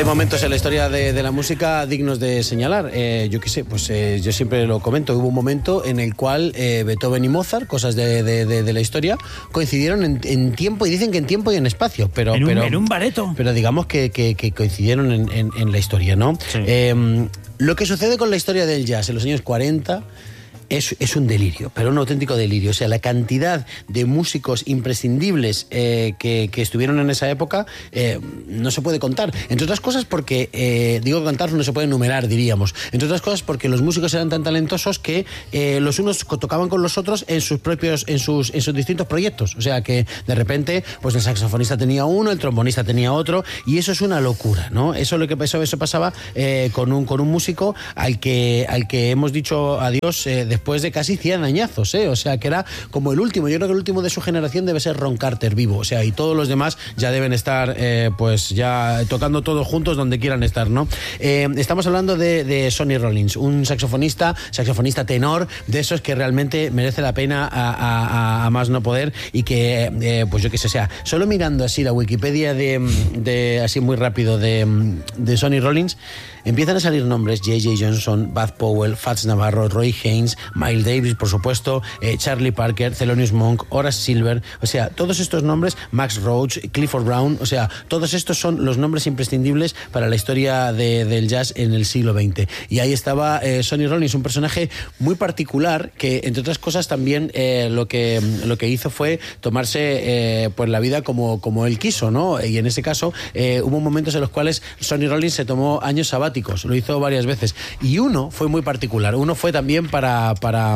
Hay momentos en la historia de la música dignos de señalar. Yo qué sé, pues yo siempre lo comento. Hubo un momento en el cual Beethoven y Mozart, cosas de la historia, coincidieron en tiempo, y dicen que en tiempo y en espacio. Pero en un bareto. Pero digamos que coincidieron en la historia, ¿no? Sí. Lo que sucede con la historia del jazz en los años 40... Es un delirio, pero un auténtico delirio. O sea, la cantidad de músicos imprescindibles que estuvieron en esa época no se puede contar. Entre otras cosas porque, digo contar, no se puede enumerar, diríamos. Entre otras cosas porque los músicos eran tan talentosos que los unos tocaban con los otros en sus distintos proyectos. O sea, que de repente pues el saxofonista tenía uno, el trombonista tenía otro, y eso es una locura, ¿no? Eso pasaba con un músico al que hemos dicho adiós después de casi 100 añazos, o sea, que era como el último. Yo creo que el último de su generación debe ser Ron Carter vivo, o sea, y todos los demás ya deben estar pues ya tocando todos juntos donde quieran estar, ¿no? Estamos hablando de Sonny Rollins, un saxofonista tenor, de esos que realmente merece la pena a más no poder, y que pues yo qué sé, o sea, solo mirando así la Wikipedia de así muy rápido de Sonny Rollins, empiezan a salir nombres: J.J. Johnson, Bud Powell, Fats Navarro, Roy Haynes, Miles Davis, por supuesto, Charlie Parker, Thelonious Monk, Horace Silver. O sea, todos estos nombres, Max Roach, Clifford Brown, o sea, todos estos son los nombres imprescindibles para la historia del jazz en el siglo XX. Y ahí estaba Sonny Rollins, un personaje muy particular que, entre otras cosas, también lo que hizo fue tomarse pues la vida como él quiso, ¿no? Y en ese caso hubo momentos en los cuales Sonny Rollins se tomó años sabáticos, lo hizo varias veces, y uno fue muy particular. Uno fue también para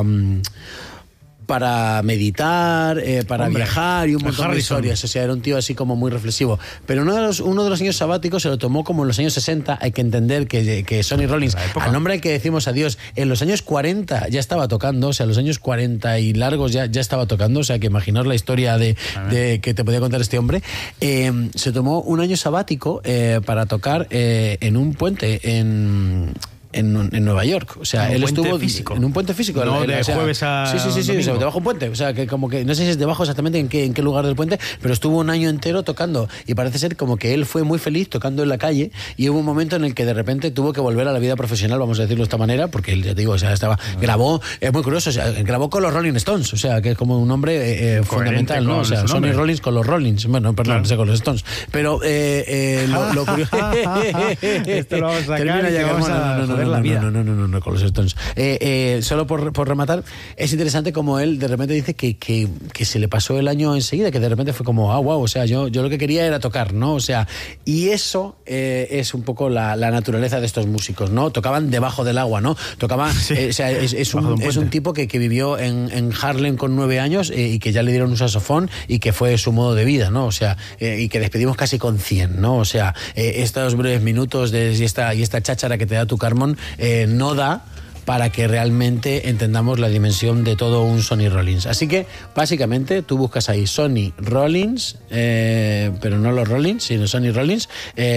meditar, para viajar y un montón de historias. O sea, era un tío así como muy reflexivo. Pero uno de los años sabáticos se lo tomó como en los años 60. Hay que entender que Sonny Rollins, al nombre al que decimos adiós, en los años 40 ya estaba tocando, o sea, los años 40 y largos ya estaba tocando. O sea, que imaginaos la historia de que te podía contar este hombre. Se tomó un año sabático para tocar en un puente en Nueva York. O sea, él estuvo físico. En un puente físico. No, de jueves a Sí, o sea, debajo de un puente. O sea, que como que no sé si es debajo exactamente en qué lugar del puente, pero estuvo un año entero tocando, y parece ser como que él fue muy feliz tocando en la calle, y hubo un momento en el que de repente tuvo que volver a la vida profesional, vamos a decirlo de esta manera, porque él, ya te digo, o sea, grabó, es muy curioso, o sea, grabó con los Rolling Stones, o sea, que es como un hombre fundamental, ¿no? O sea, Sonny Rollins con los Rollins, bueno, perdón, no sé, con los Stones, pero lo curioso esto lo vamos a sacar termina y vamos a joder la vida. No, con los Stones. Solo por rematar, es interesante como él de repente dice que se le pasó el año enseguida, que de repente fue como, wow, o sea, yo lo que quería era tocar, ¿no? O sea, y eso es un poco la naturaleza de estos músicos, ¿no? Tocaban debajo del agua, ¿no? Tocaban, o sea, es un tipo que vivió en Harlem con 9 años y que ya le dieron un saxofón y que fue su modo de vida, ¿no? O sea, y que despedimos casi con 100, ¿no? O sea, estos breves minutos y esta cháchara que te da tu Carmón no da para que realmente entendamos la dimensión de todo un Sonny Rollins. Así que, básicamente, tú buscas ahí Sonny Rollins, pero no los Rollins, sino Sonny Rollins,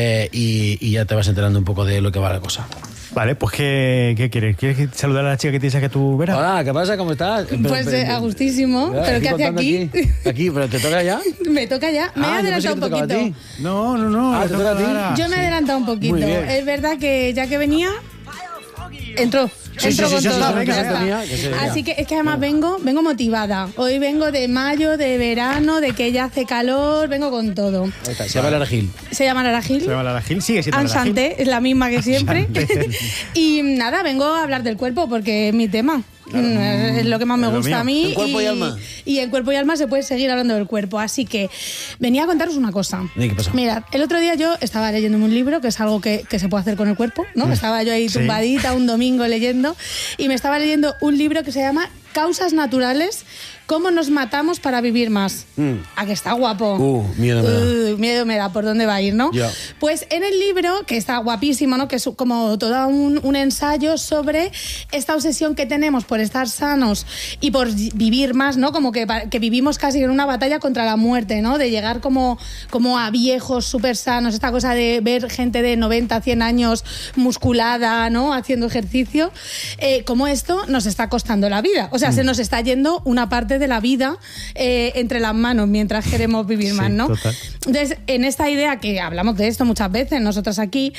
y ya te vas enterando un poco de lo que va la cosa. Vale, pues ¿qué quieres? ¿Quieres saludar a la chica que tienes que tú verás? Hola, ¿qué pasa? ¿Cómo estás? Pues a gustísimo. ¿Pero qué hace aquí? Aquí, ¿pero te toca ya? Me toca ya. Me he adelantado un poquito. No. ¿te toca a ti? Yo me he adelantado un poquito. Es verdad que ya que venía, entró con todo. Así que es que además vengo motivada. Hoy vengo de mayo, de verano, de que ya hace calor, vengo con todo. Se llama Lara Gil. Se llama Lara Gil. Sigue siendo Lara Gil. Ansanté, es la misma que siempre. Y nada, vengo a hablar del cuerpo porque es mi tema. Claro. Es lo que más me gusta a mí. En cuerpo y alma. Y en cuerpo y alma se puede seguir hablando del cuerpo. Así que venía a contaros una cosa. ¿Qué pasa? Mirad, el otro día yo estaba leyéndome un libro, que es algo que se puede hacer con el cuerpo, ¿no? Estaba yo ahí tumbadita un domingo leyendo, y me estaba leyendo un libro que se llama Causas naturales, cómo nos matamos para vivir más. ¿A que está guapo? Miedo me da. Miedo me da por dónde va a ir, ¿no? Yeah. Pues en el libro, que está guapísimo, ¿no? Que es como todo un ensayo sobre esta obsesión que tenemos por estar sanos y por vivir más, ¿no? Como que vivimos casi en una batalla contra la muerte, ¿no? De llegar como a viejos súper sanos, esta cosa de ver gente de 90, 100 años musculada, ¿no? Haciendo ejercicio. Cómo esto nos está costando la vida. O sea, sea, se nos está yendo una parte de la vida entre las manos mientras queremos vivir más, ¿no? Total. Entonces, en esta idea, que hablamos de esto muchas veces nosotros aquí,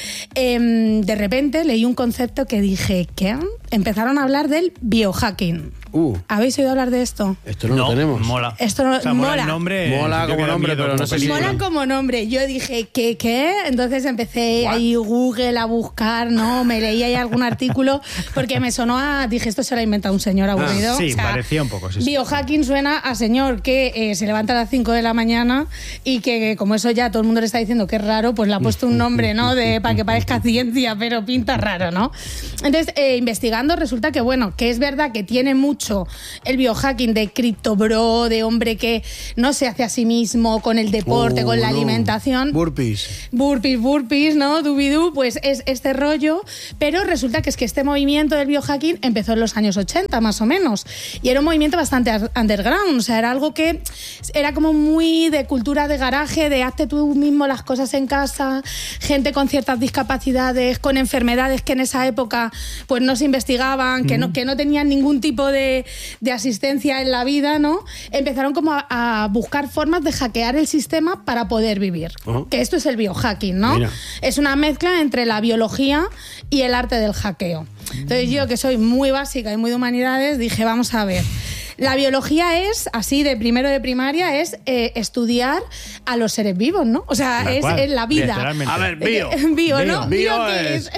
de repente leí un concepto que dije, ¿qué? Empezaron a hablar del biohacking. ¿Habéis oído hablar de esto? Esto no lo tenemos. Mola. Esto no, O sea, mola mola. el nombre. Mola yo como que nombre, miedo, pero no como sé si- película. Mola como nombre. Yo dije, ¿qué? Entonces empecé ahí Google a buscar, ¿no? Me leí ahí algún artículo porque me sonó a... Dije, esto se lo ha inventado un señor aburrido. Sí, parecía un poco, sí. Biohacking suena a señor que se levanta a las 5 de la mañana y que como eso ya todo el mundo le está diciendo que es raro, pues le ha puesto un nombre, ¿no? Para que parezca ciencia, pero pinta raro, ¿no? Entonces, investigando resulta que, bueno, que es verdad que tiene mucho el biohacking de cripto bro, de hombre que no se hace a sí mismo con el deporte, con la alimentación. Burpees. Burpees, ¿no? Dubidú, pues es este rollo, pero resulta que es que este movimiento del biohacking empezó en los años 80, más o menos, y era un movimiento bastante underground, o sea, era algo que era como muy de cultura de garaje, de hazte tú mismo las cosas en casa, gente con ciertas discapacidades, con enfermedades que en esa época pues no se investigaban, que no tenían ningún tipo de asistencia en la vida, ¿no? Empezaron como a buscar formas de hackear el sistema para poder vivir. Que esto es el biohacking, ¿no? Mira. Es una mezcla entre la biología y el arte del hackeo. Entonces yo, que soy muy básica y muy de humanidades, dije, vamos a ver. La biología es, así de primero de primaria, es estudiar a los seres vivos, ¿no? O sea, Tal cual, es la vida. literalmente. A ver, bio. Bio, ¿no? Bio ¿qué es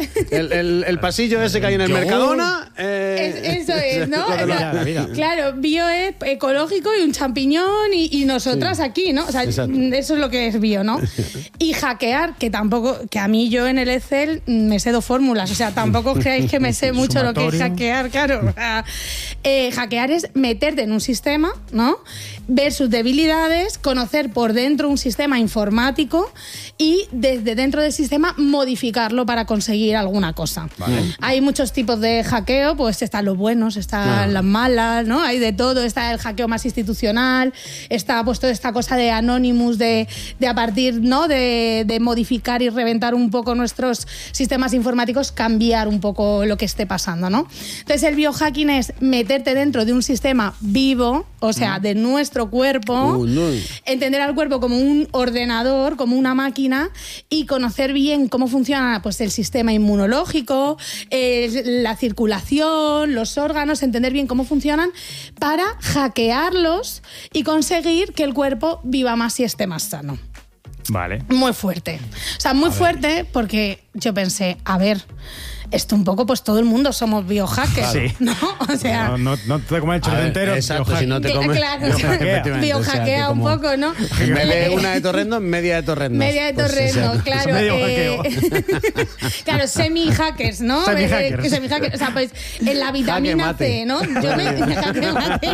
el pasillo ese que hay en el Yogur. Mercadona. Eso es, ¿no? lo de los- La vida. Claro, bio es ecológico y un champiñón y nosotras aquí, ¿no? O sea, Exacto. eso es lo que es bio, ¿no? Y hackear, que tampoco, que a mí yo en el Excel me sé 2 fórmulas, o sea, tampoco os creáis que me sé mucho lo que es Sumatorio. hackear, claro. O sea, hackear es meterte en un sistema, ¿no? Ver sus debilidades, conocer por dentro un sistema informático y desde dentro del sistema modificarlo para conseguir alguna cosa. Hay muchos tipos de hackeo, pues están los buenos, están las malas, ¿no? Hay de todo, está el hackeo más institucional, está pues toda esta cosa de Anonymous, de a partir, ¿no? de modificar y reventar un poco nuestros sistemas informáticos, cambiar un poco lo que esté pasando, ¿no? Entonces el biohacking es meterte dentro de un sistema vivo, o sea, de nuestro cuerpo, No. entender al cuerpo como un ordenador, como una máquina y conocer bien cómo funciona pues el sistema inmunológico, la circulación, los órganos, entender bien cómo funcionan para hackearlos y conseguir que el cuerpo viva más y esté más sano. Vale. Muy fuerte. O sea, muy fuerte porque yo pensé, a ver, esto un poco, pues todo el mundo somos biohackers, Sí. ¿no? O sea... No te comas el A chorizo ver, entero. exacto, si no te comes. Claro, Efectivamente, biohackea o sea, que un como- poco, ¿no? En vez de una de torrendo, media de torrendo. Media de torrendo, claro. medio hackeo. Claro, semi-hackers, ¿no? Semi-hackers. Semi-hackers. O sea, pues en la vitamina mate. C, ¿no? Yo me jaque mate.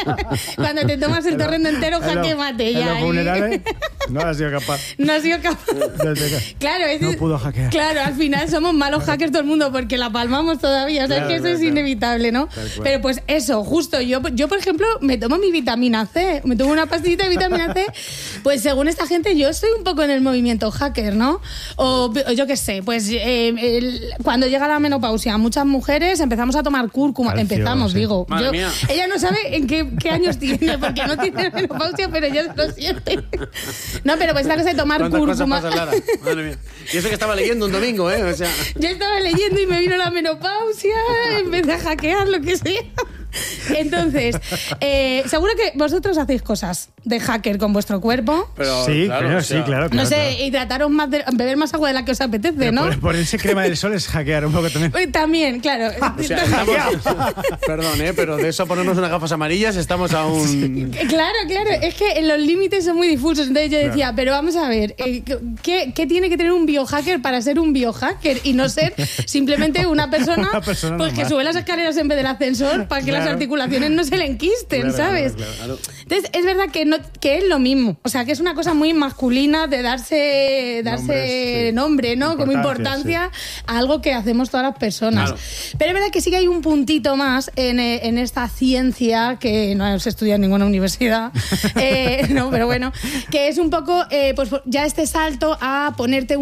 Cuando te tomas el torrendo entero, jaque mate. En Ya, los ahí. funerales no has sido capaz. No ha sido capaz. Claro, No pudo hackear. Claro, al final somos malos hackers todo el mundo porque la palmamos todavía. O sea, Claro, es que eso claro, es claro. inevitable, ¿no? Tal cual. Pero pues eso, justo. Yo, por ejemplo, me tomo mi vitamina C. Me tomo una pastillita de vitamina C. Pues según esta gente, yo estoy un poco en el movimiento hacker, ¿no? O yo qué sé, pues cuando llega la menopausia, muchas mujeres empezamos a tomar cúrcuma. Calcio, Empezamos, sí. digo. Madre mía. Ella no sabe en qué años tiene, porque no tiene menopausia, pero ella lo siente. No, pero pues esta cosa de tomar ¿Cuántas cosas cúrcuma. pasan, Lara? Madre mía. Y eso que estaba leyendo un domingo, ¿eh? O sea, Yo estaba leyendo y me vino la menopausia, empecé a hackear lo que sea. Entonces, seguro que vosotros hacéis cosas de hacker con vuestro cuerpo. pero Sí, claro, claro, o sea, sí, claro. No sé, claro. hidrataros más, beber más agua de la que os apetece, Pero ¿no? ponerse crema del sol es hackear un poco también. También, claro. O sea, estamos, perdón, pero de eso a ponernos unas gafas amarillas estamos a un... Claro, es que los límites son muy difusos. Entonces yo decía, pero vamos a ver, ¿qué tiene que tener un biohacker para ser un biohacker y no ser simplemente una persona, Una persona pues, que normal. sube las escaleras en vez del ascensor para que las Claro. articulaciones no se le enquisten, Claro, ¿sabes? Claro. Entonces es verdad que es lo mismo. O sea, que es una cosa muy masculina de darse Nombres, sí. nombre, ¿no? Como Importancia, importancia a algo que hacemos todas las personas. Claro. Pero es verdad que sí que hay un puntito más en esta ciencia que no se estudia en ninguna universidad, no, pero bueno, que es un poco pues ya este salto a ponerte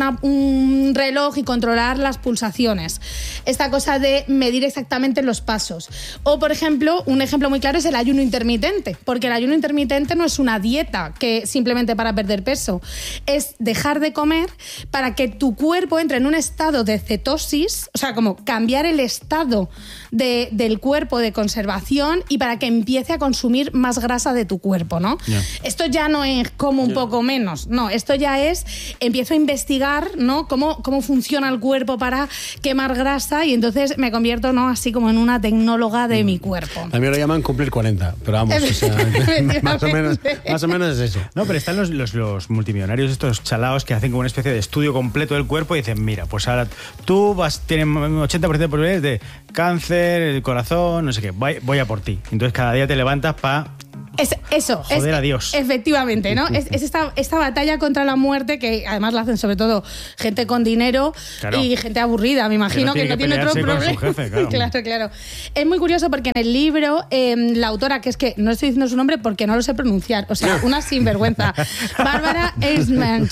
un reloj y controlar las pulsaciones. Esta cosa de medir exactamente los pasos. O, por ejemplo, un ejemplo muy claro es el ayuno intermitente, porque el ayuno intermitente no es una dieta que simplemente para perder peso, es dejar de comer para que tu cuerpo entre en un estado de cetosis, o sea, como cambiar el estado del cuerpo de conservación y para que empiece a consumir más grasa de tu cuerpo, ¿no? Yeah. Esto ya no es como un poco menos, no, esto ya es, empiezo a investigar, ¿no? Cómo funciona el cuerpo para quemar grasa y entonces me convierto, ¿no? Así como en una tecnóloga de mi cuerpo. A mí lo llaman cumplir 40, pero vamos, o sea, más o menos es eso. No, pero están los multimillonarios, estos chalaos que hacen como una especie de estudio completo del cuerpo y dicen, mira, pues ahora tú tienes 80% de probabilidades de cáncer, el corazón, no sé qué, voy a por ti. Entonces cada día te levantas para... Joder a Dios. Efectivamente, ¿no? Es esta batalla contra la muerte que además la hacen sobre todo gente con dinero, claro, y gente aburrida, me imagino, que no tiene otro problema. Jefe, claro. Claro. Es muy curioso porque en el libro la autora, que es que no estoy diciendo su nombre porque no lo sé pronunciar, o sea, una sinvergüenza, Bárbara Eisman,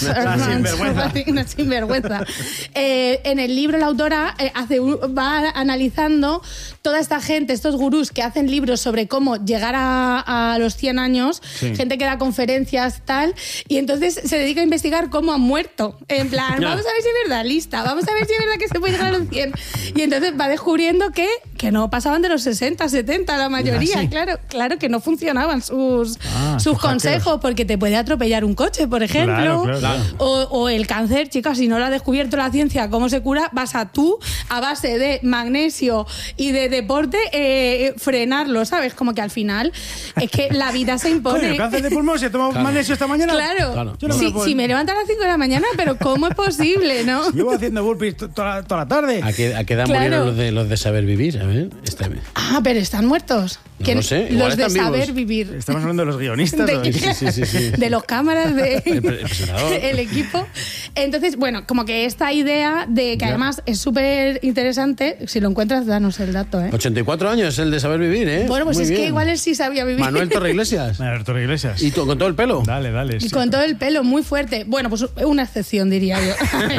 una sinvergüenza. En el libro la autora va analizando toda esta gente, estos gurús que hacen libros sobre cómo llegar a los 100 años, sí, gente que da conferencias, tal, y entonces se dedica a investigar cómo han muerto. En plan, vamos a ver si es verdad, lista, vamos a ver si es verdad que se puede llegar a los 100. Y entonces va descubriendo que no pasaban de los 60, 70 la mayoría. ¿Sí? Claro que no funcionaban sus consejos, porque te puede atropellar un coche, por ejemplo. Claro. O el cáncer, chicas, si no lo ha descubierto la ciencia, cómo se cura, vas a base de magnesio y de deporte, frenarlo, ¿sabes? Como que al final es que la vida se impone. Coño, el cáncer de pulmón, ¿se ha tomado magnesio esta mañana? Claro. Si me levanto a las 5 de la mañana, pero ¿cómo es posible, no? Llevo haciendo burpees toda la tarde. ¿A qué edad murieron los de saber vivir? A ver, pero están muertos. No sé, los de saber vivos. Vivir. Estamos hablando de los guionistas. Sí. De los cámaras, el equipo. Entonces, bueno, como que esta idea de que además es súper interesante, si lo encuentras, danos el dato, 84 años el de saber vivir, Bueno, pues muy es bien. que igual él sí sabía vivir. Manuel Torreiglesias. ¿Y con todo el pelo? Dale. Y con todo el pelo, muy fuerte. Bueno, pues una excepción, diría yo.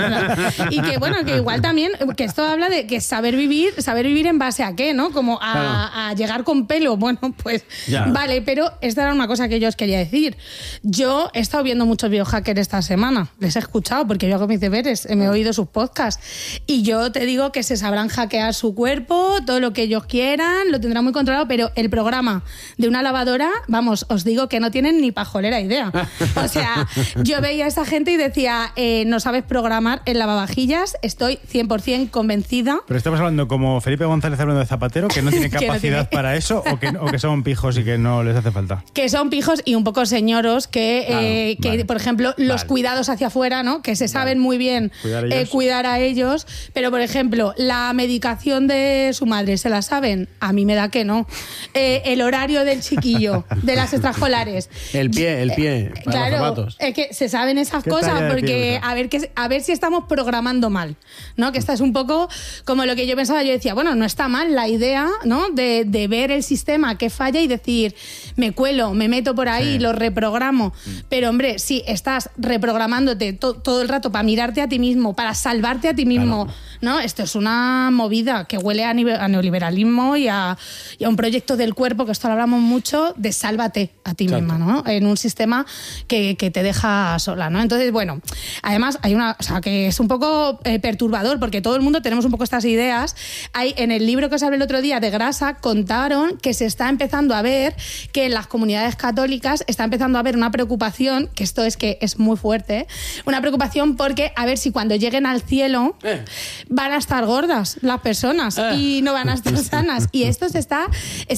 Y que, bueno, que igual también, que esto habla de que saber vivir en base a qué, ¿no? Como a llegar con pelo. Bueno, pues vale, pero esta era una cosa que yo os quería decir. Yo he estado viendo muchos biohackers esta semana. Les he escuchado porque yo hago mis deberes, me he oído sus podcasts. Y yo te digo que se sabrán hackear su cuerpo, todo lo que ellos quieran, lo tendrán muy controlado, pero el programa de una lavadora, vamos, os digo que no tienen ni pajolera idea. O sea, yo veía a esa gente y decía, no sabes programar en lavavajillas, estoy 100% convencida. Pero estamos hablando como Felipe González hablando de Zapatero, que no tiene capacidad para eso, o que son pijos y que no les hace falta. Que son pijos y un poco señoros que por ejemplo, los cuidados hacia afuera, ¿no? Que se saben muy bien cuidar a ellos, pero por ejemplo, la medicación de su madre, ¿se la saben? A mí me da que no. El horario del chiquillo, de las extraescolares. El pie, para los zapatos. Es que se saben esas cosas porque a ver si estamos programando mal, ¿no? Que esta es un poco como lo que yo pensaba. Yo decía, bueno, no está mal la idea, ¿no? De ver el sistema que falla y decir, me cuelo, me meto por ahí, lo reprogramo. Pero, hombre, si estás reprogramándote todo el rato para mirarte a ti mismo, para salvarte a ti mismo, ¿no? Esto es una movida que huele a neoliberalismo y a un proyecto del cuerpo, que esto lo hablamos mucho, de sálvate a ti misma, ¿no? En un sistema que te deja sola, ¿no? Entonces, bueno, además hay que es un poco perturbador, porque todo el mundo tenemos un poco estas ideas. En el libro que os hablé el otro día de grasa, contaron que se está empezando a ver que en las comunidades católicas está empezando a haber una preocupación, que esto es que es muy fuerte, una preocupación porque a ver si cuando lleguen al cielo van a estar gordas las personas y no van a estar sanas. Y esto está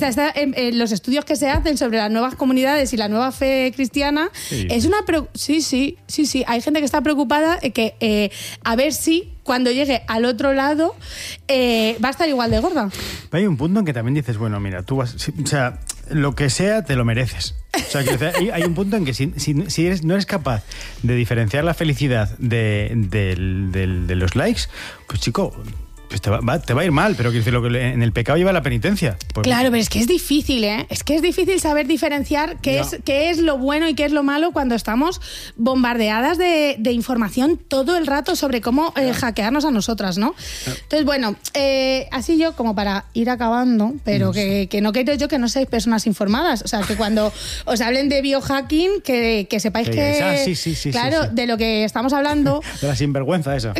en los estudios que se hacen sobre las nuevas comunidades y la nueva fe cristiana. Es una sí, hay gente que está preocupada que a ver si cuando llegue al otro lado va a estar igual de gorda. Hay un punto en que también dices, bueno, mira, tú vas, o sea, lo que sea te lo mereces. O sea, hay un punto en que si no eres capaz de diferenciar la felicidad de los likes, pues chico, pues te va a ir mal, pero quiero decir, lo que en el pecado lleva la penitencia. Pues, claro, pero es que es difícil, ¿eh? Es que es difícil saber diferenciar qué es lo bueno y qué es lo malo cuando estamos bombardeadas de información todo el rato sobre cómo hackearnos a nosotras, ¿no? Entonces, bueno, así yo, como para ir acabando, pero que no quiero yo que no seáis personas informadas. O sea, que cuando os hablen de biohacking, que sepáis que... Sí, claro, sí. de lo que estamos hablando... De la sinvergüenza esa.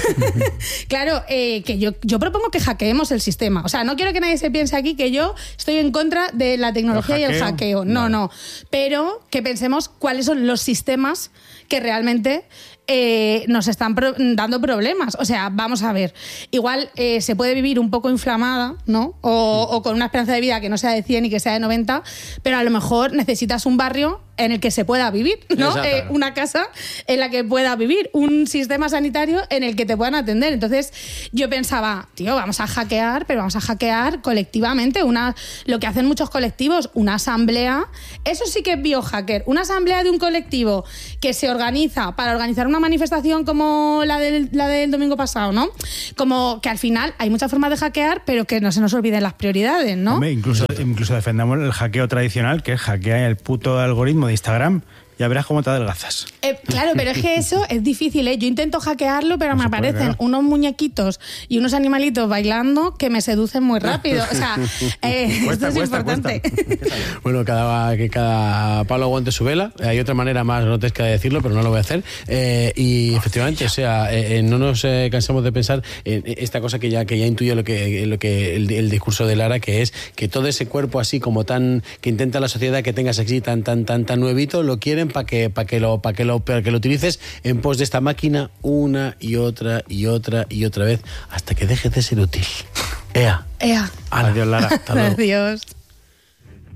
Claro, que yo propongo que hackeemos el sistema. O sea, no quiero que nadie se piense aquí que yo estoy en contra de la tecnología y el hackeo. No. Pero que pensemos cuáles son los sistemas que realmente nos están dando problemas. O sea, vamos a ver. Igual se puede vivir un poco inflamada, ¿no? O con una esperanza de vida que no sea de 100 y que sea de 90, pero a lo mejor necesitas un barrio en el que se pueda vivir, ¿no? Una casa en la que pueda vivir, un sistema sanitario en el que te puedan atender. Entonces yo pensaba, tío, vamos a hackear, pero vamos a hackear colectivamente, lo que hacen muchos colectivos, una asamblea. Eso sí que es biohacker. Una asamblea de un colectivo que se organiza para organizar una manifestación como la del domingo pasado, ¿no? Como que al final hay muchas formas de hackear, pero que no se nos olviden las prioridades, ¿no? Hombre, incluso defendamos el hackeo tradicional, que es hackear el puto algoritmo de Instagram. Ya verás cómo te adelgazas. Claro, pero es que eso es difícil, ¿eh? Yo intento hackearlo, pero me aparecen unos muñequitos y unos animalitos bailando que me seducen muy rápido. O sea, esto es importante. Bueno, que cada palo aguante su vela. Hay otra manera más grotesca de decirlo, pero no lo voy a hacer. Y efectivamente, o sea, no nos cansamos de pensar en esta cosa que ya intuyo lo que el discurso de Lara, que es que todo ese cuerpo así como tan que intenta la sociedad que tengas así tan nuevito, lo quieren para que lo utilices en pos de esta máquina una y otra vez hasta que dejes de ser útil. Ea. Adiós, Lara. Adiós.